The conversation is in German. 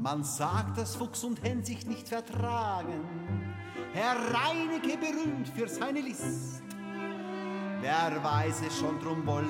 Man sagt, dass Fuchs und Hen sich nicht vertragen. Herr Reinecke berühmt für seine List. Wer weiß es schon, drum wolle